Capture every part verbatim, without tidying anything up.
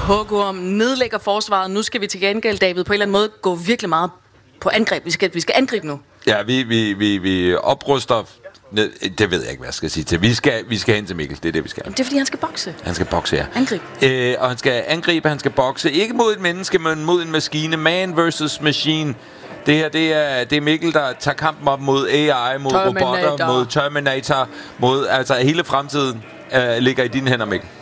Hugorm nedlægger forsvaret. Nu skal vi til gengæld, David, på en eller anden måde gå virkelig meget på angreb. Vi skal, vi skal angribe nu. Ja, vi, vi, vi, vi opruster... Det ved jeg ikke, hvad jeg skal sige til. Vi skal, vi skal hen til Mikkel, det er det, vi skal. Det er, fordi han skal bokse. Han skal bokse, ja. Angrib. Øh, og han skal angribe, han skal bokse. Ikke mod et menneske, men mod en maskine. Man versus machine. Det her, det er, det er Mikkel, der tager kampen op mod A I, mod Terminator. robotter, mod Terminator, mod... Altså, hele fremtiden øh, ligger i dine hænder, Mikkel.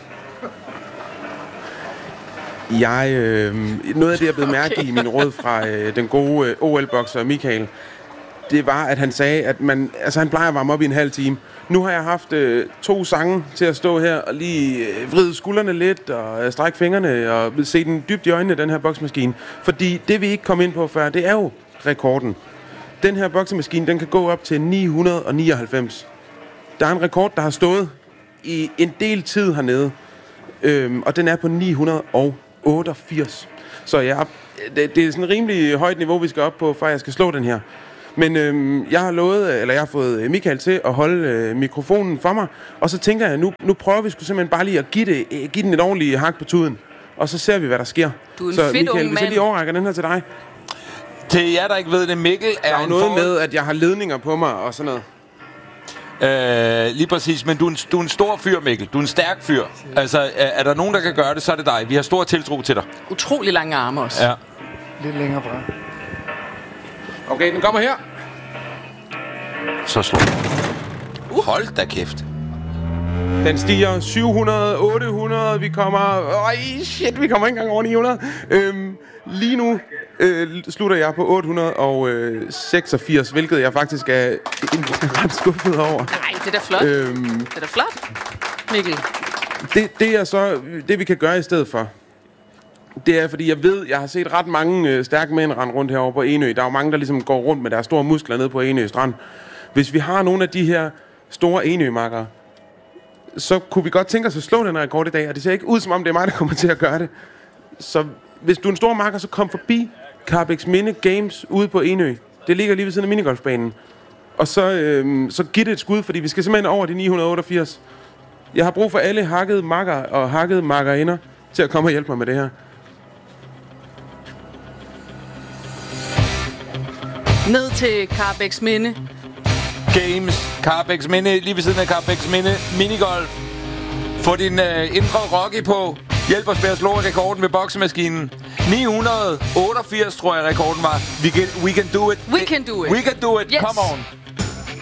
Jeg, øh, noget af det, jeg blev mærke okay. i min råd fra øh, den gode øh, O L-bokser Michael, det var, at han sagde, at man, altså, han plejer at varme op i en halv time. Nu har jeg haft øh, to sange til at stå her og lige øh, vride skuldrene lidt og øh, strække fingrene og se den dybt i øjnene, den her boksemaskine. Fordi det, vi ikke kom ind på før, det er jo rekorden. Den her boksemaskine, den kan gå op til ni hundrede nioghalvfems. Der er en rekord, der har stået i en del tid hernede, øhm, og den er på ni hundrede otteogfirs. Så ja, det, det er sådan et rimelig højt niveau, vi skal op på, for jeg skal slå den her. Men øhm, jeg har lovet, eller jeg har fået Michael til at holde øh, mikrofonen for mig, og så tænker jeg, nu, nu prøver vi sgu simpelthen bare lige at give, det, øh, give den et ordentligt hak på tuden, og så ser vi, hvad der sker. Du er en så fedt Michael, ung hvis jeg mand. lige overrækker den her til dig. Til jer, der ikke ved det, Mikkel er der er en noget for... med, at jeg har ledninger på mig og sådan noget. Øh, lige præcis, men du er, en, du er en stor fyr, Mikkel. Du er en stærk fyr. Altså, er, er der nogen, der kan gøre det, så er det dig. Vi har stor tiltro til dig. Utrolig lange arme også. Ja. Lidt længere fra. Okay, den kommer her. Så slå. Uh. Hold da kæft. Den stiger syv hundrede, otte hundrede, vi kommer... Øj, shit, vi kommer ikke engang over ni hundrede. Øhm, lige nu øh, slutter jeg på otte hundrede seksogfirs, hvilket jeg faktisk er ret skuffet over. Nej, det er da flot. Øhm, det er da flot, Mikkel. Det, det er så... Det, vi kan gøre i stedet for, det er, fordi jeg ved, jeg har set ret mange øh, stærke mænd rende rundt herovre på Enø. Der er jo mange, der ligesom går rundt med deres store muskler nede på Enø Strand. Hvis vi har nogle af de her store Enø-makkere, så kunne vi godt tænke os at slå den rekord i dag, og det ser ikke ud, som om det er mig, der kommer til at gøre det. Så hvis du er en stor makker, så kom forbi Karrebæksminde Games ude på Enø. Det ligger lige ved siden af minigolfbanen. Og så, øh, så giv det et skud, fordi vi skal simpelthen over de ni hundrede otteogfirs. Jeg har brug for alle hakkede makker og hakkede makkerinder til at komme og hjælpe mig med det her. Ned til Karrebæksminde Games, Karrebæksminde, lige ved siden af Karrebæksminde, minigolf. Få din uh, indre Rocky på. Hjælp os med at slå rekorden ved boksemaskinen. ni hundrede otteogfirs, tror jeg, rekorden var. We can, we can do it. We can do it. We can do it. Yes. Come on.